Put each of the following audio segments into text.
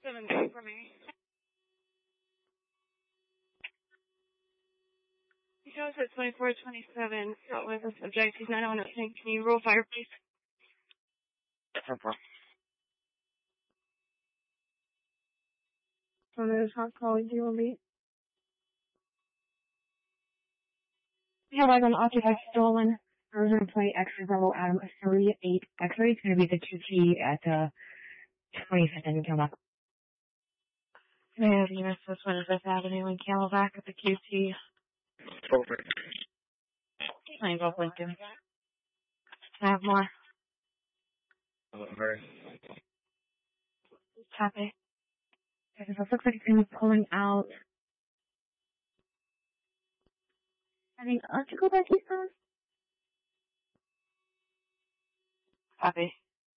7 good for me. Because it's 2427, so with the subject, he's not on a thing. Can you roll fire, please? 10-4. So there's hot call, you will be. We have an occupied stolen. We're going to play X-ray Bravo Adam 38 X-ray. It's going to be the 2T at 25th and Camelback. Man, you missed this one at 5th Avenue and Camelback at the QT. Over. Playing both Lincoln. Can I have more? Over. Copy. Okay, so it looks like it's going to be pulling out. I think, to go back eastbound? Copy.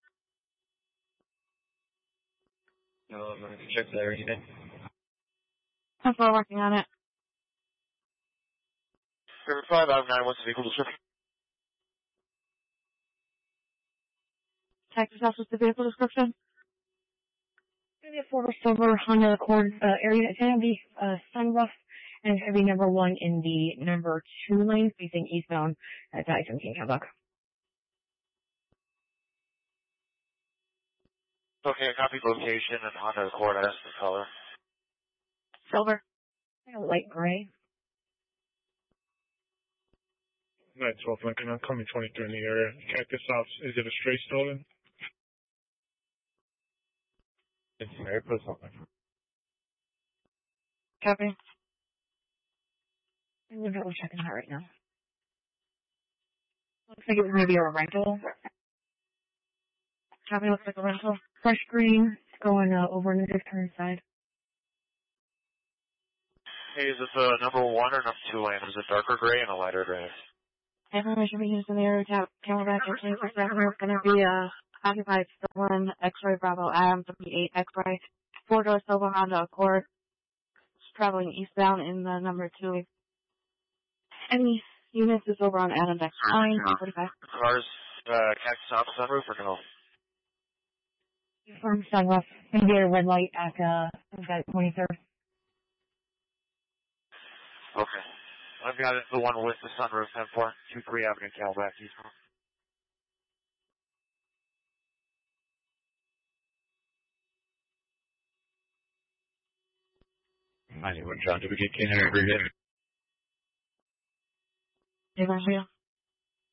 No, I'm going to check that everything. I'm still working on it. River 5 out of 9, what's the vehicle description? Text yourself with the vehicle description. It's going to be a 4 silver Honda Accord area. It's going to be sunroof, and it's going to be number 1 in the number 2 lane facing eastbound at I-17 Camelback. Okay, I copied location and Honda Accord, I asked the color. Silver. Light gray. 912 Lincoln, I'm coming 23 in the area. Cactus Ops, is it a stray stolen? It's an airport something. Copy. We're checking that right now. Looks like it was maybe a rental. Copy, looks like a rental. Fresh green, going over on the discount side. Hey, is this number 1 or number 2 lane? Is it darker gray and a lighter gray? Information being used in the area Camelback actually is going to be occupied stolen X-ray Bravo Adam 38 X-ray 4-door silver Honda Accord. It's traveling eastbound in the number 2. Any units is over on Adam Dex 45. Cars, Cactus Ops sunroof or no? From sunroof. Gonna be a red light at 23rd. Okay. I've got it, the one with the sunroof, 10-4, 23 Avenue, Camelback, eastbound. I knew what John, did we get King Henry here? Hey,